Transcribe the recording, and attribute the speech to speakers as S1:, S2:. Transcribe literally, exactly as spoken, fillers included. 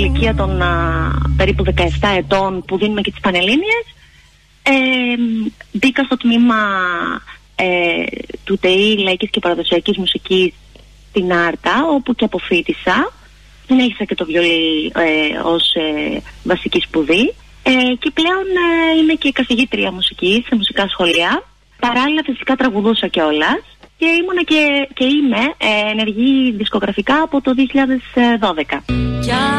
S1: ηλικία των α, περίπου δεκαεπτά ετών που δίνουμε και τις πανελλήνιες, ε, μπήκα στο τμήμα ε, του ΤΕΗ Λαϊκής και Παραδοσιακής Μουσικής στην Άρτα, όπου και αποφοίτησα. Συνέχισα και το βιολί ε, ως ε, βασική σπουδή ε, και πλέον ε, είμαι και καθηγήτρια μουσικής σε μουσικά σχολεία. Παράλληλα φυσικά τραγουδούσα κιόλας και ήμουνα και, και είμαι ε, ενεργή δισκογραφικά από το δύο χιλιάδες δώδεκα.